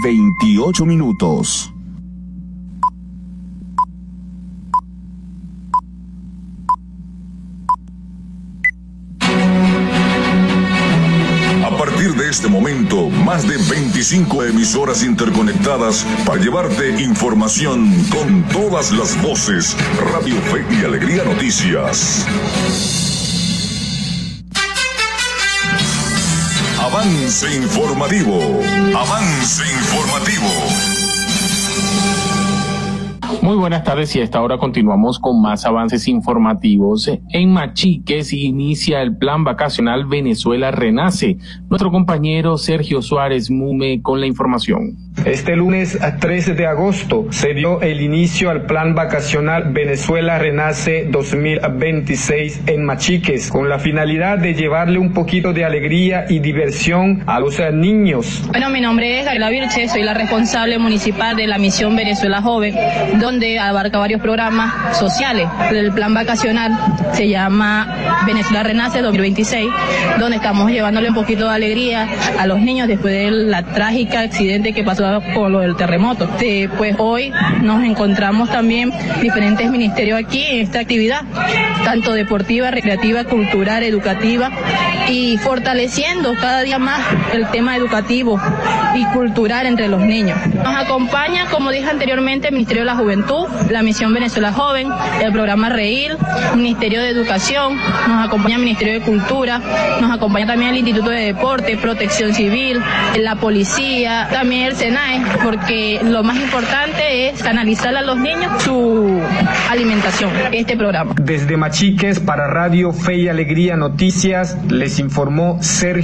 28 minutos. A partir de este momento, más de 25 emisoras interconectadas para llevarte información con todas las voces. Radio Fe y Alegría Noticias. Avance informativo. Avance informativo. Muy buenas tardes y a esta hora continuamos con más avances informativos. En Machiques inicia el plan vacacional Venezuela Renace. Nuestro compañero Sergio Suárez Mume con la información. Este lunes 13 de agosto se dio el inicio al plan vacacional Venezuela Renace 2026 en Machiques, con la finalidad de llevarle un poquito de alegría y diversión a los niños. Bueno, mi nombre es Gabriela Virche, soy la responsable municipal de la misión Venezuela Joven, donde abarca varios programas sociales. El plan vacacional se llama Venezuela Renace 2026, donde estamos llevándole un poquito de alegría a los niños después de la trágica accidente que pasó por lo del terremoto. Pues hoy nos encontramos también diferentes ministerios aquí en esta actividad, tanto deportiva, recreativa, cultural, educativa, y fortaleciendo cada día más el tema educativo y cultural entre los niños. Nos acompaña, como dije anteriormente, el Ministerio de la Juventud, la Misión Venezuela Joven, el programa REIL, Ministerio de Educación, nos acompaña el Ministerio de Cultura, nos acompaña también el Instituto de Deporte, Protección Civil, la Policía, también el SENAE, porque lo más importante es canalizar a los niños su alimentación, este programa. Desde Machiques para Radio Fe y Alegría Noticias les informó Sergio